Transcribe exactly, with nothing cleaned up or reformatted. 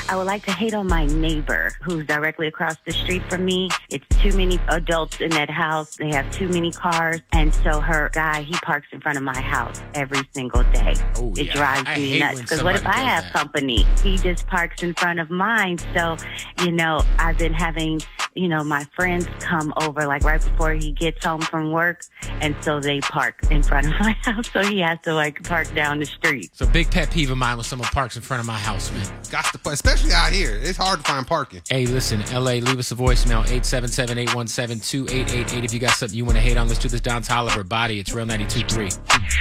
I would like to hate on my neighbor who's directly across the street from me. It's too many adults in that house. They have too many cars. And so her guy, he parks in front of my house every single day. Oh, it yeah. drives I me hate nuts. when Because what if I somebody does have that. company? He just parks in front of mine. So, you know, I've been having, you know, my friends come over like right before he gets home from work. And so they park in front of my house. So he has to like park down the street. So big pet peeve of mine when someone parks in front of my house, man. Got to put, especially out here. It's hard to find parking. Hey, listen, L A, leave us a voicemail, eight seven seven, eight one seven, two eight eight eight. If you got something you want to hate on, let's do this Don Toliver Body. It's Real ninety-two point three.